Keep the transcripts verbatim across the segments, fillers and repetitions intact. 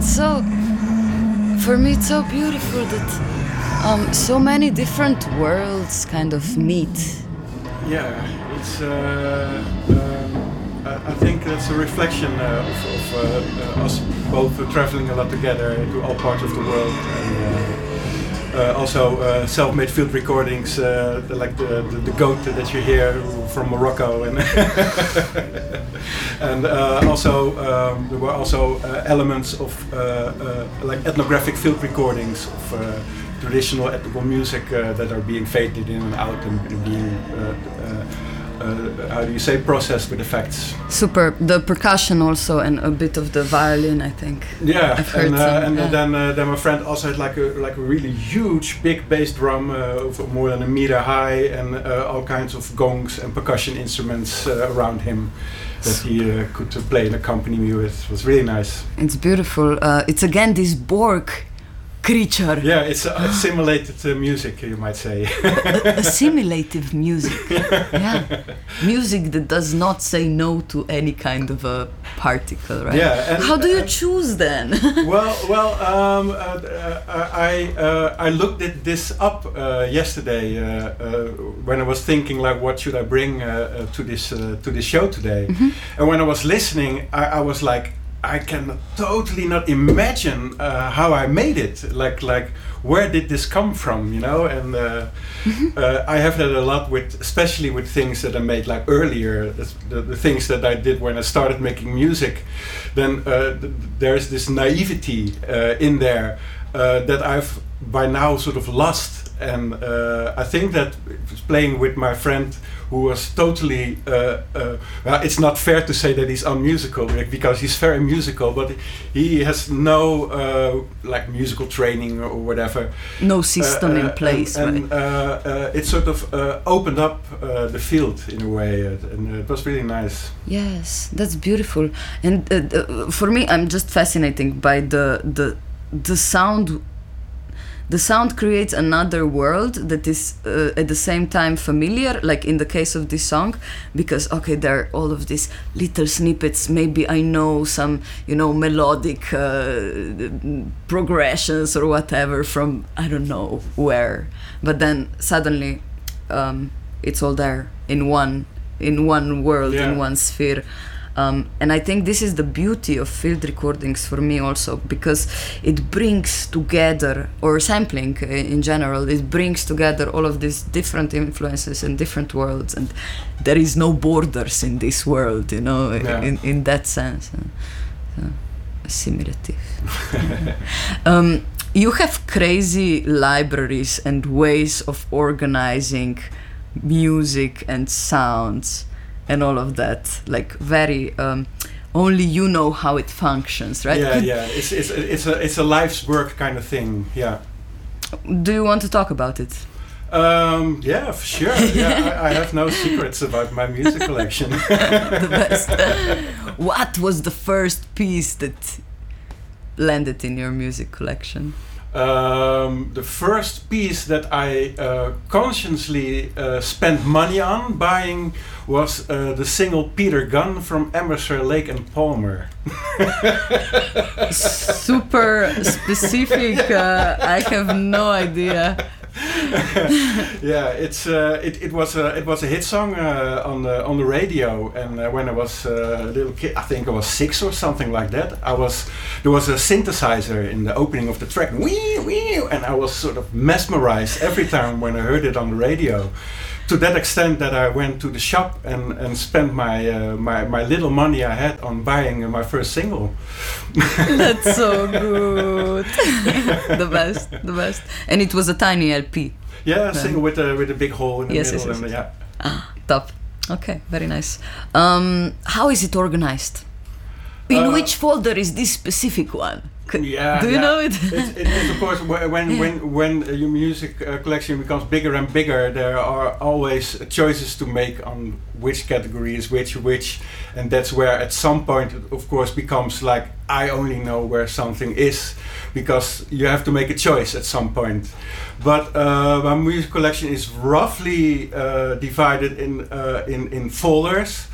it's so, for me it's so beautiful that um, so many different worlds kind of meet. Yeah, it's. Uh, um, I, I think that's a reflection uh, of, of uh, uh, us both uh, traveling a lot together to all parts of the world, and uh, uh, also uh, self-made field recordings, uh, like the, the the goat that you hear from Morocco, and and uh, also um, there were also uh, elements of uh, uh, like ethnographic field recordings of. Uh, traditional ethnical music uh, that are being faded in and out and, and being, uh, uh, uh, how do you say, processed with effects. Super. The percussion also and a bit of the violin, I think. Yeah, I've heard and, uh, some, and yeah. then uh, then my friend also had like a like a really huge big bass drum uh, of more than a meter high, and uh, all kinds of gongs and percussion instruments uh, around him that he uh, could uh, play and accompany me with. It was really nice. It's beautiful. Uh, it's again this Borg creature. Yeah, it's uh, assimilated uh, music, you might say. a- assimilative music. Yeah, music that does not say no to any kind of a particle, right? Yeah. And, how do you and choose then? well, well, um, uh, uh, I uh, I looked at this up uh, yesterday uh, uh, when I was thinking like, what should I bring uh, uh, to this uh, to this show today? Mm-hmm. And when I was listening, I, I was like, I can totally not imagine uh, how I made it. Like, like where did this come from? You know, and uh, Mm-hmm. uh, I have that a lot with, especially with things that I made like earlier, the, the things that I did when I started making music. Then uh, th- there's this naivety uh, in there uh, that I've by now sort of lost. And uh, I think that playing with my friend who was totally, uh, uh, well, it's not fair to say that he's unmusical because he's very musical, but he has no uh, like musical training or whatever. No system uh, uh, in place, and, right? and uh, uh, it sort of uh, opened up uh, the field in a way, uh, and uh, it was really nice. Yes, that's beautiful. And uh, uh, for me, I'm just fascinated by the the the sound. The sound creates another world that is uh, at the same time familiar, like in the case of this song, because okay, there are all of these little snippets. Maybe I know some, you know, melodic uh, progressions or whatever from I don't know where, but then suddenly um, it's all there in one in one world, Yeah. in one sphere. Um, and I think this is the beauty of field recordings for me also, because it brings together, or sampling uh, in general, it brings together all of these different influences and different worlds, and there is no borders in this world, you know, Yeah. in, in that sense. Uh, so, assimilative. um, you have crazy libraries and ways of organizing music and sounds and all of that, like very um, only you know how it functions, right? Yeah, Could- yeah. It's it's it's a it's a life's work kind of thing. Yeah. Do you want to talk about it? Um, yeah, for sure. Yeah, I, I have no secrets about my music collection. The best. What was the first piece that landed in your music collection? Um, the first piece that I uh, consciously uh, spent money on buying was uh, the single Peter Gunn from Emerson, Lake and Palmer. Super specific. Uh, I have no idea. Yeah, it's uh, it, it was a it was a hit song uh, on the on the radio, and uh, when I was uh, a little kid, I think I was six or something like that. I was there was a synthesizer in the opening of the track, wee wee, and I was sort of mesmerized every time when I heard it on the radio. To that extent that I went to the shop and, and spent my, uh, my my little money I had on buying uh, my first single. That's so good. The best, the best. And it was a tiny L P. Yeah, a single with a with a big hole in the Yes, middle, yes, yes, and yes. yeah. Ah, top. Okay, very nice. Um, how is it organized? In Uh, which folder is this specific one? C- Yeah, Do you yeah. know it? It, it is of course wh- when Yeah. when when uh, your music uh, collection becomes bigger and bigger, there are always choices to make on which category is which which, and that's where at some point it of course becomes like I only know where something is, because you have to make a choice at some point. But uh, my music collection is roughly uh, divided in uh, in in folders.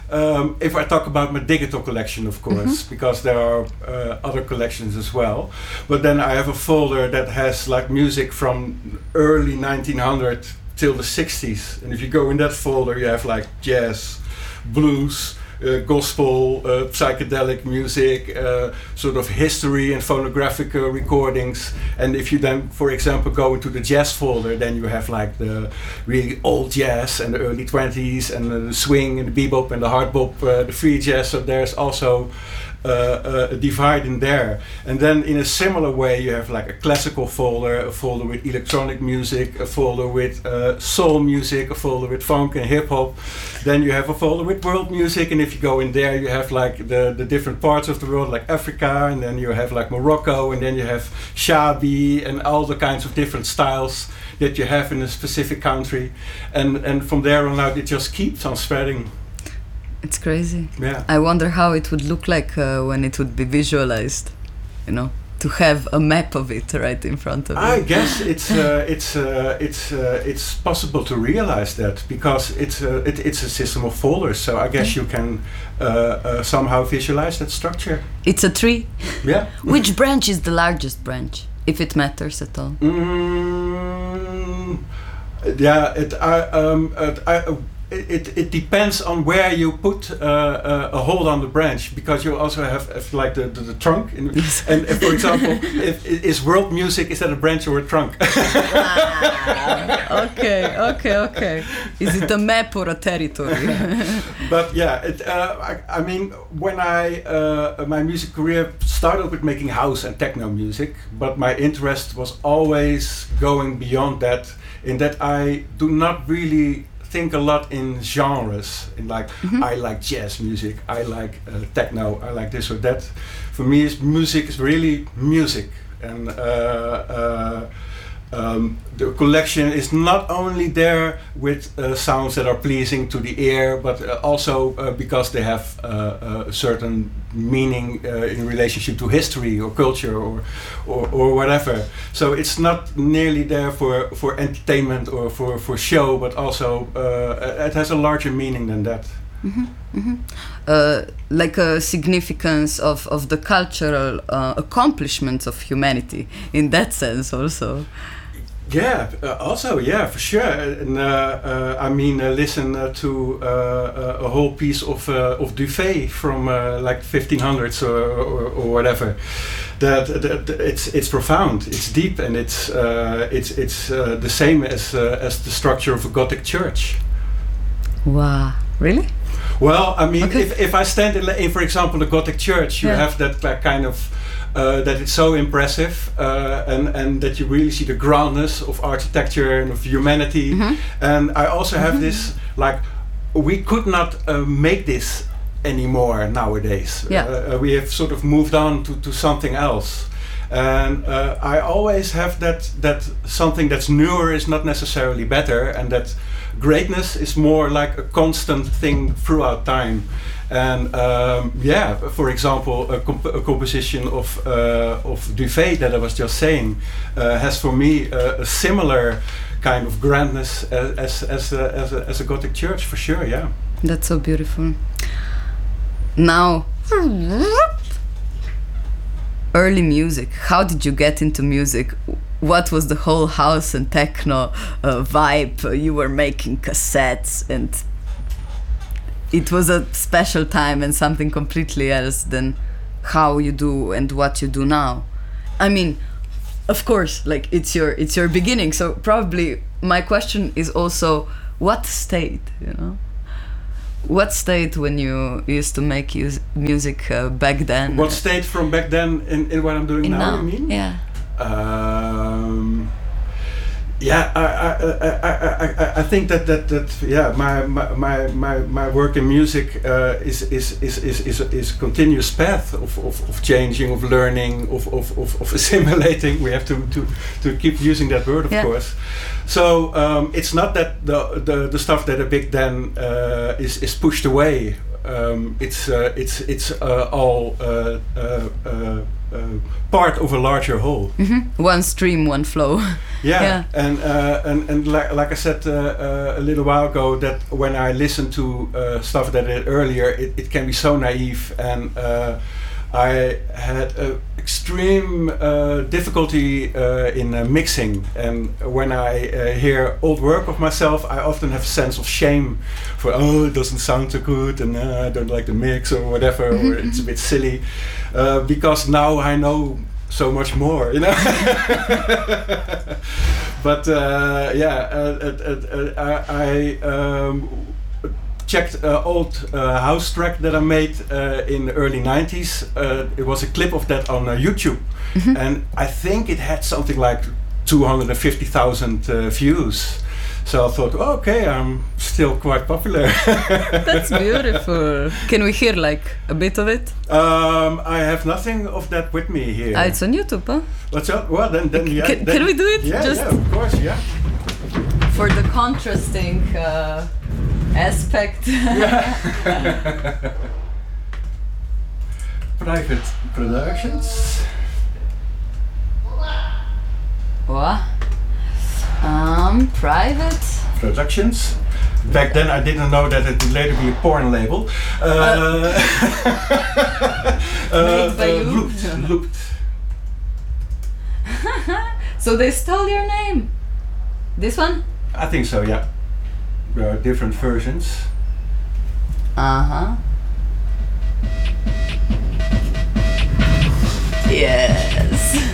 Um, if I talk about my digital collection, of course, mm-hmm. because there are uh, other collections as well. But then I have a folder that has like music from early nineteen hundred till the sixties. And if you go in that folder, you have like jazz, blues, uh, gospel, uh, psychedelic music, uh, sort of history and phonographic uh, recordings. And if you then, for example, go into the jazz folder, then you have like the really old jazz and the early twenties and uh, the swing and the bebop and the hard bop, uh, the free jazz. So there's also Uh, uh, a divide in there. And then in a similar way you have like a classical folder, a folder with electronic music, a folder with uh, soul music, a folder with funk and hip hop. Then you have a folder with world music, and if you go in there you have like the, the different parts of the world, like Africa, and then you have like Morocco, and then you have Shabi and all the kinds of different styles that you have in a specific country. And, and from there on out it just keeps on spreading. It's crazy. Yeah. I wonder how it would look like uh, when it would be visualized, you know, to have a map of it right in front of you. I guess it's uh, it's uh, it's uh, it's possible to realize that, because it's uh, it, it's a system of folders. So I guess you can uh, uh, somehow visualize that structure. It's a tree. Yeah. Which branch is the largest branch, if it matters at all? Mm, yeah. It. I. Um. Uh, I. Uh, It, it depends on where you put uh, uh, a hold on the branch, because you also have, have like the, the, the trunk. In, and if, for example, if, is world music, is that a branch or a trunk? Wow. Okay, okay, okay. Is it a map or a territory? But yeah, it, uh, I, I mean, when I uh, my music career started with making house and techno music, but my interest was always going beyond that. In that I do not really think a lot in genres, in like mm-hmm. I like jazz music, I like uh, techno, I like this or that. For me, is music is really music, and uh, uh, um, the collection is not only there with uh, sounds that are pleasing to the ear, but uh, also uh, because they have uh, a certain meaning uh, in relationship to history or culture or, or or whatever. So it's not nearly there for for entertainment or for for show, but also uh, it has a larger meaning than that. Mm-hmm, mm-hmm. Uh, like a significance of of the cultural uh, accomplishments of humanity in that sense also. Yeah, uh, also, yeah, for sure. And uh, uh, I mean, uh, listen uh, to uh, uh, a whole piece of uh, of Dufay from uh, like fifteen hundreds or, or, or whatever. That, that, that it's it's profound, it's deep, and it's uh, it's it's uh, the same as uh, as the structure of a Gothic church. Wow, really? Well, I mean, okay. if if I stand in, in, for example, a Gothic church, you yeah. have that uh, kind of. Uh, that it's so impressive uh, and, and that you really see the grandness of architecture and of humanity. Mm-hmm. And I also have mm-hmm. this, like, we could not uh, make this anymore nowadays. Yeah. Uh, we have sort of moved on to, to something else. And uh, I always have that, that something that's newer is not necessarily better, and that greatness is more like a constant thing throughout time. And um, yeah, for example, a, comp a composition of uh, of Dufay that I was just saying uh, has for me uh, a similar kind of grandness as as as a, as, a, as a Gothic church, for sure. Yeah. That's so beautiful. Now, early music. How did you get into music? What was the whole house and techno uh, vibe? You were making cassettes, and it was a special time and something completely else than how you do and what you do now. I mean, of course, like it's your it's your beginning. So probably my question is also, what state, you know? What state when you used to make use, music uh, back then? What state from back then in, in what I'm doing in now, now, you mean? Yeah. Um, yeah, I, I, I, I, I think that, that, that yeah, my, my, my, my work in music uh, is, is, is, is, is, is a continuous path of, of, of changing, of learning, of, of, of, of assimilating. We have to, to, to keep using that word, of yeah. course. So um, it's not that the, the, the stuff that I picked then uh, is, is pushed away. Um, it's uh, it's it's uh, all uh, uh, uh, uh, part of a larger whole. Mm-hmm. One stream, one flow. Yeah, Yeah. and uh, and and like, like I said uh, uh, a little while ago, that when I listen to uh, stuff that I did earlier, it, it can be so naive, and uh, I had uh, extreme uh, difficulty uh, in uh, mixing. And when I uh, hear old work of myself, I often have a sense of shame for, oh, it doesn't sound so good, and uh, I don't like the mix or whatever, or it's a bit silly, uh, because now I know so much more, you know. But uh, yeah, uh, uh, uh, I, I um, checked uh, old uh, house track that I made uh, in the early nineties. Uh, it was a clip of that on uh, YouTube, mm-hmm. and I think it had something like two hundred fifty thousand uh, views. So I thought, oh, okay, I'm still quite popular. That's beautiful. Can we hear like a bit of it? Um, I have nothing of that with me here. Ah, it's on YouTube, huh? What's up? Well, then, then yeah. Can, then, can we do it? Yeah, Just yeah, of course, yeah. For the contrasting uh, aspect. Yeah. Private Productions. What? Um, private Productions. Back then, I didn't know that it would later be a porn label. Uh, uh, Made by uh, you? Looped. Looped. So they stole your name. This one? I think so. Yeah. There are different versions. Uh huh. Yes.